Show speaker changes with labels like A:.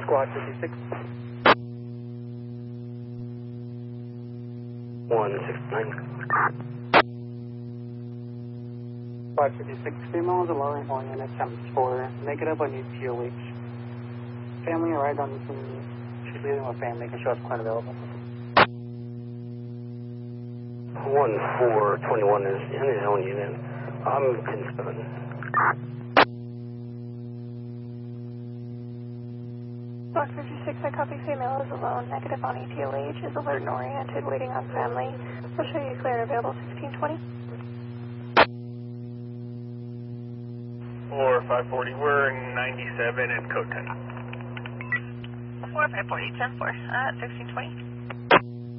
A: Squad 56. 169. Squad 56, female is a lowering horn and attempts for negative on UTOH. Family arrived on the scene. She's leaving with family. Can show us point available. 1421 is in his own unit. I'm concerned.
B: Block 56, I copy female is alone, negative on ETOH, is alert and oriented, waiting on family. We'll show you clear and available 1620.
C: 4540, we're 97 and code 10.
B: 4540, 10-4, 1620.